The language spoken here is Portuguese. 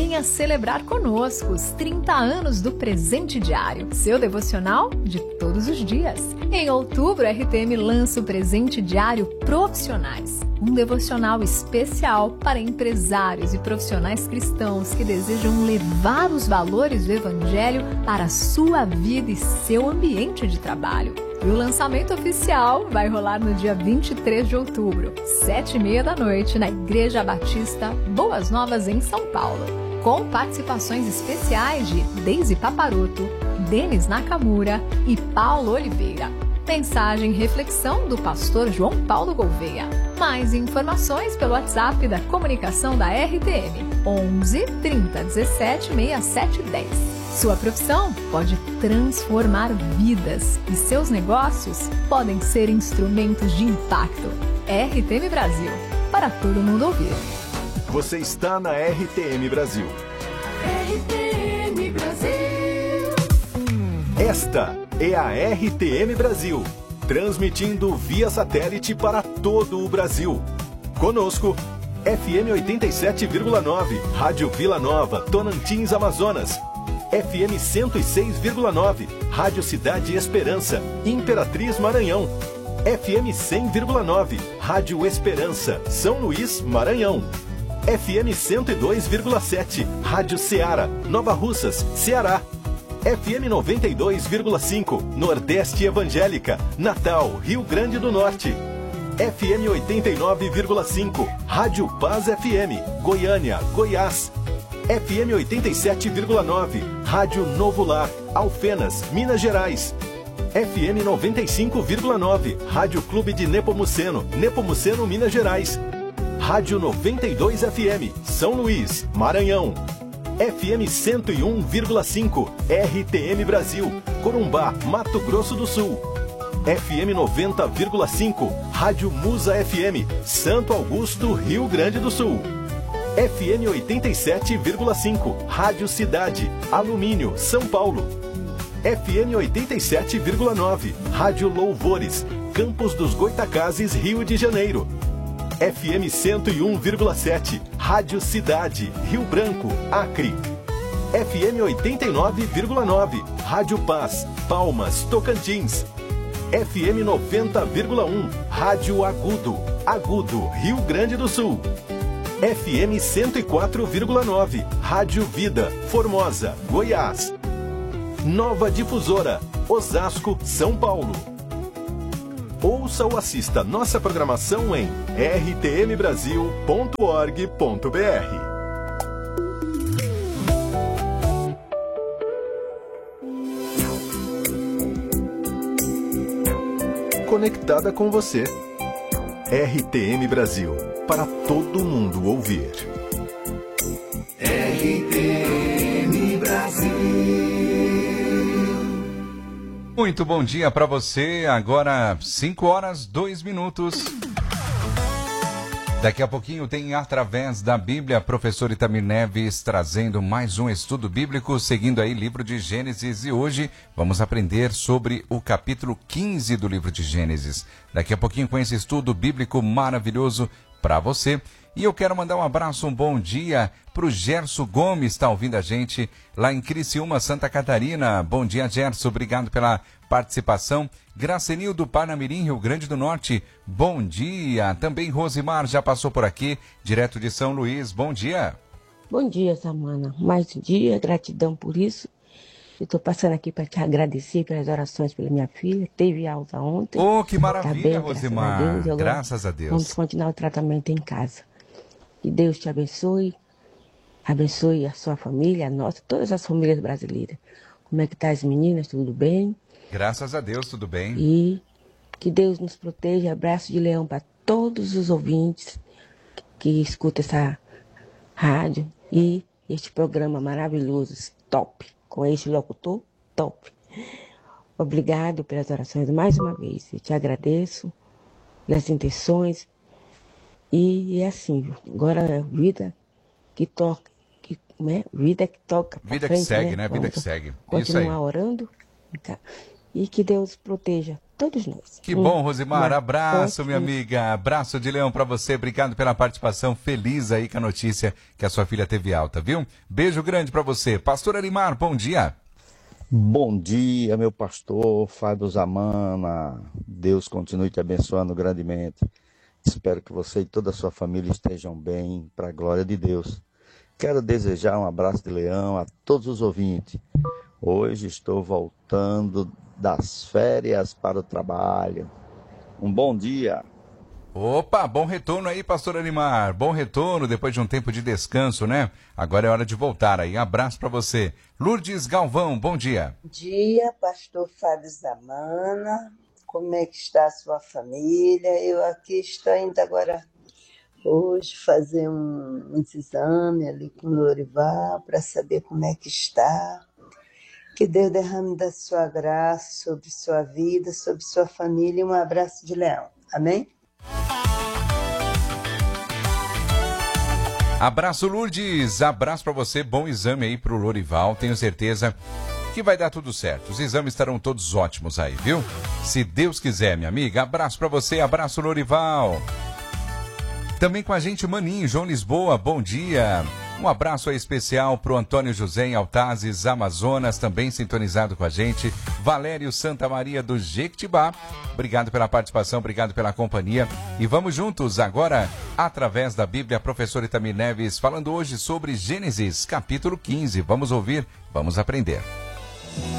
venha celebrar conosco os 30 anos do Presente Diário, seu devocional de todos os dias. Em outubro, a RTM lança o Presente Diário Profissionais, um devocional especial para empresários e profissionais cristãos que desejam levar os valores do Evangelho para a sua vida e seu ambiente de trabalho. E o lançamento oficial vai rolar no dia 23 de outubro, 7h30 da noite, na Igreja Batista Boas Novas, em São Paulo. Com participações especiais de Deise Paparoto, Denis Nakamura e Paulo Oliveira. Mensagem e reflexão do pastor João Paulo Gouveia. Mais informações pelo WhatsApp da comunicação da RTM, 11 30 17 67 10. Sua profissão pode transformar vidas e seus negócios podem ser instrumentos de impacto. RTM Brasil, para todo mundo ouvir. Você está na RTM Brasil. RTM Brasil. Esta é a RTM Brasil, transmitindo via satélite para todo o Brasil. Conosco, FM 87,9, Rádio Vila Nova, Tonantins, Amazonas. FM 106,9, Rádio Cidade Esperança, Imperatriz, Maranhão. FM 100,9, Rádio Esperança, São Luís, Maranhão. FM 102,7, Rádio Ceará, Nova Russas, Ceará. FM 92,5, Nordeste Evangélica, Natal, Rio Grande do Norte. FM 89,5, Rádio Paz FM, Goiânia, Goiás. FM 87,9, Rádio Novo Lar, Alfenas, Minas Gerais. FM 95,9, Rádio Clube de Nepomuceno, Nepomuceno, Minas Gerais. Rádio 92 FM, São Luís, Maranhão. FM 101,5, RTM Brasil, Corumbá, Mato Grosso do Sul. FM 90,5, Rádio Musa FM, Santo Augusto, Rio Grande do Sul. FM 87,5, Rádio Cidade, Alumínio, São Paulo. FM 87,9, Rádio Louvores, Campos dos Goitacazes, Rio de Janeiro. FM 101,7, Rádio Cidade, Rio Branco, Acre. FM 89,9, Rádio Paz, Palmas, Tocantins. FM 90,1, Rádio Agudo, Agudo, Rio Grande do Sul. FM 104,9, Rádio Vida, Formosa, Goiás. Nova Difusora, Osasco, São Paulo. Ouça ou assista nossa programação em rtmbrasil.org.br. Conectada com você. RTM Brasil, para todo mundo ouvir. RTM Brasil. Muito bom dia para você. Agora 5h02. Daqui a pouquinho tem Através da Bíblia, professor Itamir Neves trazendo mais um estudo bíblico, seguindo aí livro de Gênesis, e hoje vamos aprender sobre o capítulo 15 do livro de Gênesis. Daqui a pouquinho com esse estudo bíblico maravilhoso para você. E eu quero mandar um abraço, um bom dia para o Gerson Gomes, está ouvindo a gente lá em Criciúma, Santa Catarina. Bom dia, Gerson, obrigado pela participação. Gracenil do Parnamirim, Rio Grande do Norte, bom dia. Também Rosimar já passou por aqui, direto de São Luís, bom dia. Bom dia, Samana. Mais um dia, gratidão por isso. Eu estou passando aqui para te agradecer pelas orações pela minha filha. Teve alta ontem. Oh, que maravilha, tá bem, Rosimar. Graças a Deus. Vamos continuar o tratamento em casa. Que Deus te abençoe. Abençoe a sua família, a nossa, todas as famílias brasileiras. Como é que tá as meninas? Tudo bem? Graças a Deus, tudo bem. E que Deus nos proteja. Abraço de leão para todos os ouvintes que escutam essa rádio e este programa maravilhoso, top, com este locutor top. Obrigado pelas orações mais uma vez. Eu te agradeço pelas intenções. E é assim, agora é vida que toca, né? Vida que toca. Vida frente, que segue, né? Vida que segue. Continuar orando e que Deus proteja todos nós. Que bom, Rosimar. Abraço, minha forte amiga. Abraço de leão pra você. Obrigado pela participação. Feliz aí com a notícia que a sua filha teve alta, viu? Beijo grande pra você. Pastor Arimar, bom dia. Bom dia, meu pastor Fábio Zamana. Deus continue te abençoando grandemente. Espero que você e toda a sua família estejam bem, para a glória de Deus. Quero desejar um abraço de leão a todos os ouvintes. Hoje estou voltando das férias para o trabalho. Um bom dia. Opa, bom retorno aí, pastor Arimar. Bom retorno depois de um tempo de descanso, né? Agora é hora de voltar aí. Abraço pra você. Lourdes Galvão, bom dia. Bom dia, pastor Fábio Zamana. Como é que está a sua família? Eu aqui estou indo agora hoje fazer uns exames ali com o Lorival para saber como é que está. Que Deus derrame da sua graça sobre sua vida, sobre sua família. E um abraço de leão. Amém? Abraço, Lourdes. Abraço pra você. Bom exame aí pro Lorival. Tenho certeza que vai dar tudo certo. Os exames estarão todos ótimos aí, viu? Se Deus quiser, minha amiga. Abraço pra você. Abraço, Lorival. Também com a gente, Maninho, João Lisboa. Bom dia. Um abraço aí especial pro Antônio José em Altazes, Amazonas, também sintonizado com a gente. Valério Santa Maria do Jequitibá. Obrigado pela participação, obrigado pela companhia. E vamos juntos agora, através da Bíblia, professor Itamir Neves, falando hoje sobre Gênesis, capítulo 15. Vamos ouvir, vamos aprender.